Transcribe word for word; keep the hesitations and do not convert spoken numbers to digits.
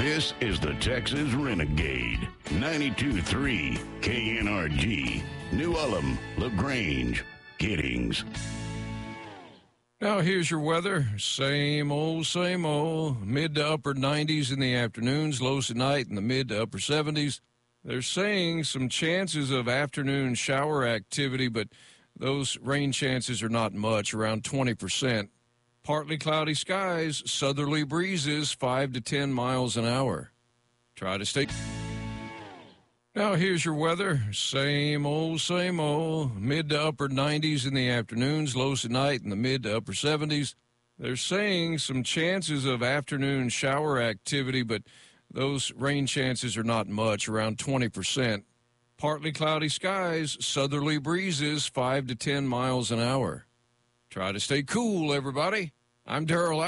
This is the Texas Renegade, ninety-two point three K N R G, New Ulm, LaGrange, Giddings. Now here's your weather. Same old, same old. Mid to upper nineties in the afternoons, lows at night in the mid to upper seventies. They're saying some chances of afternoon shower activity, but those rain chances are not much, around twenty percent. Partly cloudy skies, southerly breezes, five to ten miles an hour. Try to stay. Now here's your weather. Same old, same old. Mid to upper nineties in the afternoons, lows at night in the mid to upper seventies. They're saying some chances of afternoon shower activity, but those rain chances are not much, around twenty percent. Partly cloudy skies, southerly breezes, five to ten miles an hour. Try to stay cool, everybody. I'm Darrell